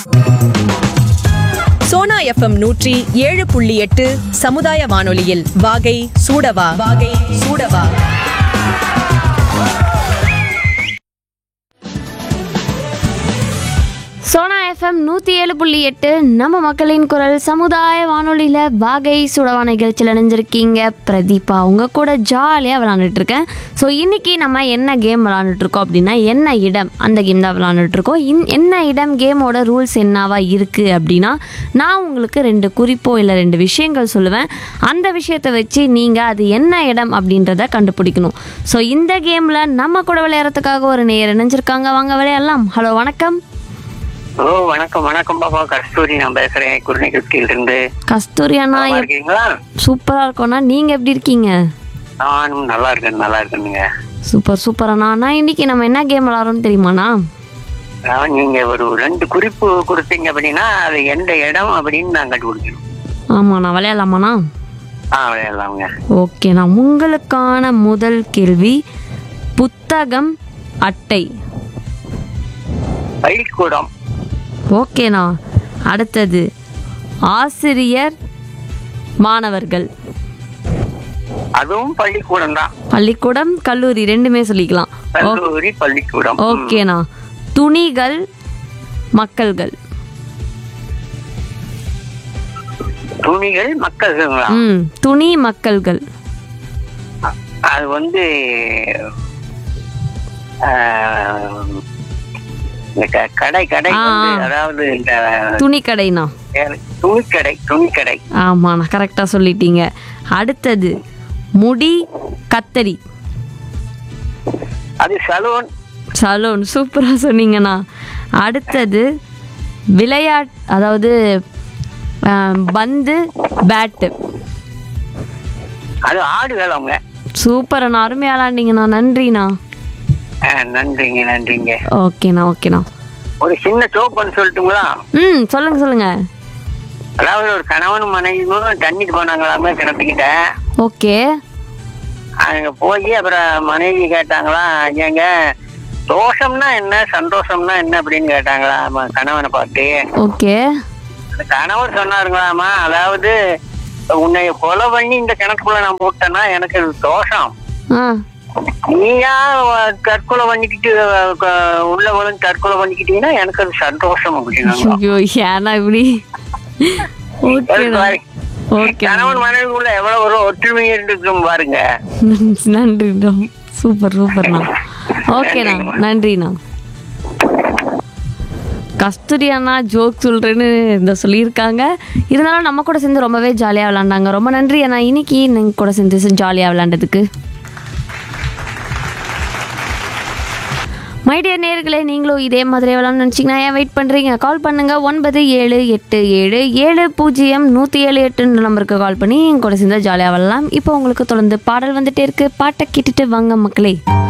Sona FM 107.8 சமுதாய வானொலியில் வாகை சூடவா. சோனா எஃப்எம் 107.8 நம்ம மக்களின் குரல் சமுதாய வானொலியில் வாகை சுடவா நிகழ்ச்சியில் இணைஞ்சிருக்கீங்க. பிரதீபா உங்கள் கூட ஜாலியாக விளாண்டுட்ருக்கேன். ஸோ இன்றைக்கி நம்ம என்ன கேம் விளாண்டுட்ருக்கோம் அப்படின்னா என்ன இடம் அந்த கேம் தான் விளாண்டுட்ருக்கோம். என்ன இடம் கேமோட ரூல்ஸ் என்னவா இருக்குது அப்படின்னா, நான் உங்களுக்கு 2 குறிப்போ இல்லை 2 விஷயங்கள் சொல்லுவேன். அந்த விஷயத்தை வச்சு நீங்கள் அது என்ன இடம் அப்படின்றத கண்டுபிடிக்கணும். ஸோ இந்த கேமில் நம்ம கூட விளையாடுறதுக்காக ஒரு நேயர் இணைஞ்சிருக்காங்க. வாங்க விளையாடலாம். ஹலோ, வணக்கம். வணக்கம் பாப்பா. கஸ்தூரி நான் பேசுறேன், குருநெகிழ்ச்சியில இருந்து. கஸ்தூரி அண்ணா இருக்கீங்களா? சூப்பரா இருக்கோண்ணா, நீங்க எப்படி இருக்கீங்க? நானும் நல்லா இருக்கேனுங்க. சூப்பர் அண்ணா. அண்ணா இன்னைக்கு நம்ம என்ன கேம் விளையாடுறோம் தெரியுமாண்ணா? நீங்க ஒரு 2 குறிப்பு கொடுத்தீங்க அப்படின்னா அது எந்த இடம் அப்படின்னு நான் கண்டுபிடிக்கணும். ஆமாண்ணா, விளையாடலாமாண்ணா? விளையாடலாமுங்க. ஓகேண்ணா, உங்களுக்கான முதல் கேள்வி புத்தகம், அட்டை. பள்ளிக்கூடம். ஓகேண்ணா. அடுத்தது ஆசிரியர், மாணவர்கள். அதுவும் பள்ளிக்கூடம் தான். பள்ளிக்கூடம், கல்லூரி ரெண்டுமே சொல்லிக்கலாம். கல்லூரி, பள்ளிக்கூடம். ஓகேண்ணா. துணிகள், மக்கள்கள். துணிகள், மக்கள்களா? துணி, மக்கள்கள். அது வந்து கடை அதாவது துணிக்கடைண்ணா. துணிக்கடை. ஆமாண்ணா, கரெக்டா சொல்லிட்டீங்க. அடுத்தது முடி, கத்தரி. அது சலூன். சூப்பரா சொன்னீங்கண்ணா. அடுத்தது விளையாட்டு, அதாவது பந்து, பேட்டு. அது ஆடுகள் அவங்க. சூப்பர் அண்ணா, அருமையா விளாண்டீங்கண்ணா. நன்றிண்ணா. நன்றிங்க. ஓகேண்ணா. ஒரு சின்ன சோப்புன்னு சொல்லட்டுங்களா? சொல்லுங்க. அதாவது ஒரு கணவன் மனைவியும் தண்ணிக்கு போனாங்களாமே கிணத்துக்கிட்ட. ஓகே. அங்க போய் அப்புறம் மனைவி கேட்டாங்களா, ஏங்க தோஷம்னா என்ன சந்தோஷம்னா என்ன அப்படின்னு கேட்டாங்களா கணவனை பார்த்து. ஓகே. கணவர் சொன்னாருங்களாமா, அதாவது உன்னை கொலை பண்ணி இந்த கிணத்துக்குள்ள நான் போட்டேன்னா எனக்கு அது தோஷம், நீயா தற்கொலை பண்ணிக்கிட்டு உள்ள விழுந்து தற்கொலை பண்ணிக்கிட்டீங்கன்னா எனக்கு அது சந்தோஷம் அப்படின்னா. கணவன் மனைவிக்குள்ள எவ்வளவு ஒரு ஒற்றுமை இருக்கும் பாருங்க. நன்றிண்ணா. சூப்பர்ண்ணா. ஓகேண்ணா, நன்றிண்ணா. கஸ்தூரி அண்ணா ஜோக் சொல்கிறேன்னு இந்த சொல்லியிருக்காங்க. இருந்தாலும் நம்ம கூட சேர்ந்து ரொம்பவே ஜாலியாக விளாண்டாங்க. ரொம்ப நன்றி அண்ணா, இன்னைக்கு நீங்கள் கூட சேர்ந்து ஜாலியாக விளாண்டதுக்கு. மைடியர் நேயர்களே, நீங்களும் இதே மாதிரி விளாட்னு நினச்சிங்கன்னா ஏன் வெயிட் பண்ணுறீங்க? கால் பண்ணுங்கள். 9787700178 நம்பருக்கு கால் பண்ணி என் கூட சேர்ந்து ஜாலியாக விளாட்லாம். இப்போ உங்களுக்கு தொடர்ந்து பாடல் வந்துட்டே இருக்குது. பாட்டை கேட்டுட்டு வாங்க மக்களே.